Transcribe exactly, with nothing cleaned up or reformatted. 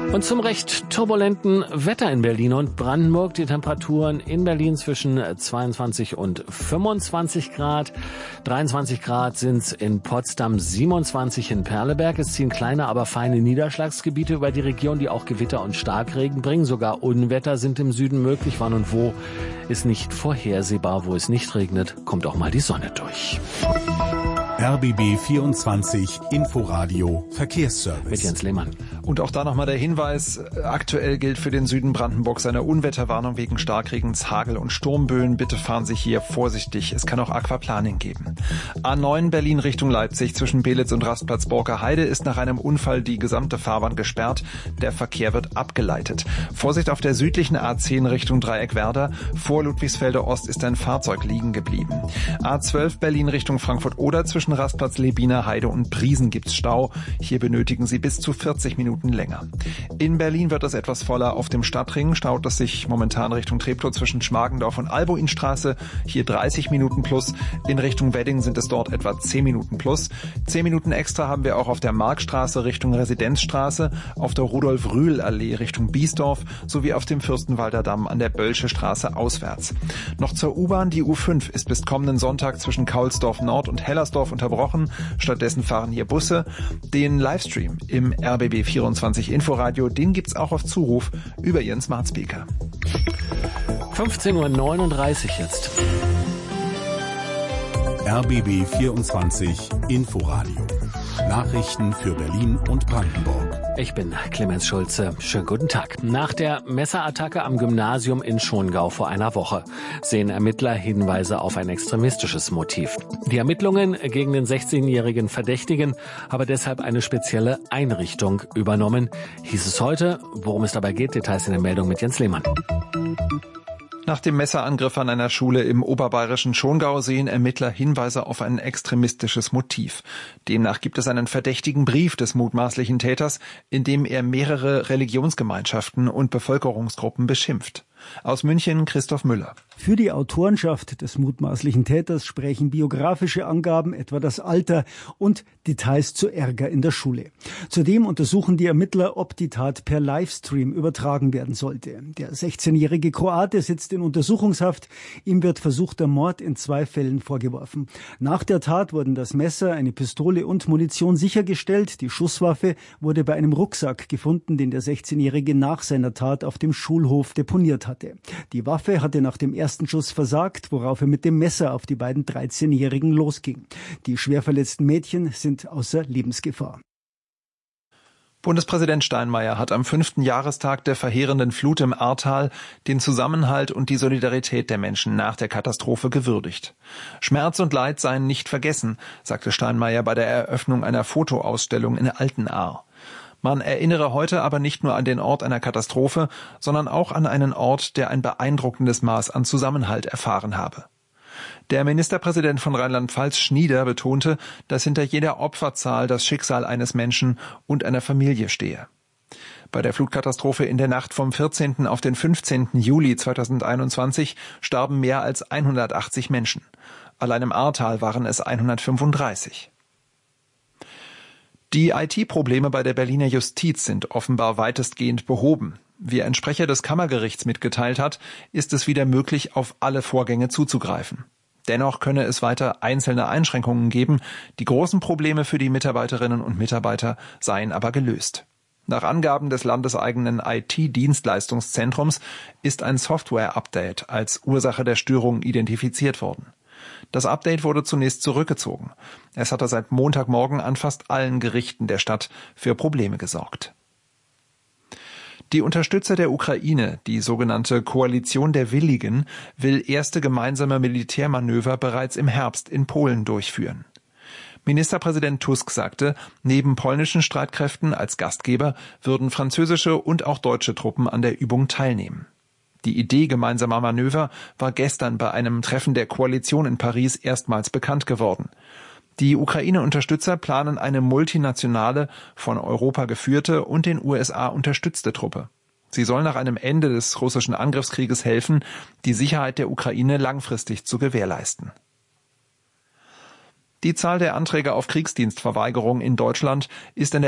Und zum recht turbulenten Wetter in Berlin und Brandenburg. Die Temperaturen in Berlin zwischen zweiundzwanzig und fünfundzwanzig Grad. dreiundzwanzig Grad sind's in Potsdam, siebenundzwanzig in Perleberg. Es ziehen kleine, aber feine Niederschlagsgebiete über die Region, die auch Gewitter und Starkregen bringen. Sogar Unwetter sind im Süden möglich. Wann und wo ist nicht vorhersehbar. Wo es nicht regnet, kommt auch mal die Sonne durch. R B B vierundzwanzig Inforadio Verkehrsservice. Mit Jens Lehmann. Und auch da nochmal der Hinweis, aktuell gilt für den Süden Brandenburgs eine Unwetterwarnung wegen Starkregens, Hagel und Sturmböen. Bitte fahren Sie hier vorsichtig. Es kann auch Aquaplaning geben. A neun Berlin Richtung Leipzig zwischen Belitz und Rastplatz Borker-Heide ist nach einem Unfall die gesamte Fahrbahn gesperrt. Der Verkehr wird abgeleitet. Vorsicht auf der südlichen A zehn Richtung Dreieckwerder. Vor Ludwigsfelder Ost ist ein Fahrzeug liegen geblieben. A zwölf Berlin Richtung Frankfurt-Oder zwischen Rastplatz Lebiner Heide und Priesen gibt's Stau. Hier benötigen Sie bis zu vierzig Minuten länger. In Berlin wird es etwas voller. Auf dem Stadtring staut es sich momentan Richtung Treptow zwischen Schmargendorf und Albuinstraße. Hier dreißig Minuten plus. In Richtung Wedding sind es dort etwa zehn Minuten plus. zehn Minuten extra haben wir auch auf der Markstraße Richtung Residenzstraße, auf der Rudolf-Rühl-Allee Richtung Biesdorf sowie auf dem Fürstenwalder Damm an der Bölsche Straße auswärts. Noch zur U-Bahn. Die U fünf ist bis kommenden Sonntag zwischen Kaulsdorf Nord und Hellersdorf unterbrochen. Stattdessen fahren hier Busse. Den Livestream im R B B vierundzwanzig Inforadio, den gibt's auch auf Zuruf über Ihren Smart Speaker. fünfzehn Uhr neununddreißig jetzt. R B B vierundzwanzig Inforadio. Nachrichten für Berlin und Brandenburg. Ich bin Clemens Schulze. Schönen guten Tag. Nach der Messerattacke am Gymnasium in Schongau vor einer Woche sehen Ermittler Hinweise auf ein extremistisches Motiv. Die Ermittlungen gegen den sechzehnjährigen Verdächtigen haben deshalb eine spezielle Einrichtung übernommen. Hieß es heute. Worum es dabei geht, Details in der Meldung mit Jens Lehmann. Nach dem Messerangriff an einer Schule im oberbayerischen Schongau sehen Ermittler Hinweise auf ein extremistisches Motiv. Demnach gibt es einen verdächtigen Brief des mutmaßlichen Täters, in dem er mehrere Religionsgemeinschaften und Bevölkerungsgruppen beschimpft. Aus München Christoph Müller. Für die Autorenschaft des mutmaßlichen Täters sprechen biografische Angaben, etwa das Alter und Details zu Ärger in der Schule. Zudem untersuchen die Ermittler, ob die Tat per Livestream übertragen werden sollte. Der sechzehnjährige Kroate sitzt in Untersuchungshaft. Ihm wird versuchter Mord in zwei Fällen vorgeworfen. Nach der Tat wurden das Messer, eine Pistole und Munition sichergestellt. Die Schusswaffe wurde bei einem Rucksack gefunden, den der sechzehnjährige nach seiner Tat auf dem Schulhof deponiert hatte. Die Waffe hatte nach dem ersten Schuss versagt, worauf er mit dem Messer auf die beiden dreizehnjährigen losging. Die schwer verletzten Mädchen sind außer Lebensgefahr. Bundespräsident Steinmeier hat am fünften Jahrestag der verheerenden Flut im Ahrtal den Zusammenhalt und die Solidarität der Menschen nach der Katastrophe gewürdigt. Schmerz und Leid seien nicht vergessen, sagte Steinmeier bei der Eröffnung einer Fotoausstellung in Altenahr. Man erinnere heute aber nicht nur an den Ort einer Katastrophe, sondern auch an einen Ort, der ein beeindruckendes Maß an Zusammenhalt erfahren habe. Der Ministerpräsident von Rheinland-Pfalz Schnieder betonte, dass hinter jeder Opferzahl das Schicksal eines Menschen und einer Familie stehe. Bei der Flutkatastrophe in der Nacht vom vierzehnten auf den fünfzehnten Juli zweitausendeinundzwanzig starben mehr als hundertachtzig Menschen. Allein im Ahrtal waren es hundertfünfunddreißig. Die I T-Probleme bei der Berliner Justiz sind offenbar weitestgehend behoben. Wie ein Sprecher des Kammergerichts mitgeteilt hat, ist es wieder möglich, auf alle Vorgänge zuzugreifen. Dennoch könne es weiter einzelne Einschränkungen geben. Die großen Probleme für die Mitarbeiterinnen und Mitarbeiter seien aber gelöst. Nach Angaben des landeseigenen I T-Dienstleistungszentrums ist ein Software-Update als Ursache der Störung identifiziert worden. Das Update wurde zunächst zurückgezogen. Es hatte seit Montagmorgen an fast allen Gerichten der Stadt für Probleme gesorgt. Die Unterstützer der Ukraine, die sogenannte Koalition der Willigen, will erste gemeinsame Militärmanöver bereits im Herbst in Polen durchführen. Ministerpräsident Tusk sagte, neben polnischen Streitkräften als Gastgeber würden französische und auch deutsche Truppen an der Übung teilnehmen. Die Idee gemeinsamer Manöver war gestern bei einem Treffen der Koalition in Paris erstmals bekannt geworden. Die Ukraine-Unterstützer planen eine multinationale, von Europa geführte und den U S A unterstützte Truppe. Sie soll nach einem Ende des russischen Angriffskrieges helfen, die Sicherheit der Ukraine langfristig zu gewährleisten. Die Zahl der Anträge auf Kriegsdienstverweigerung in Deutschland ist in der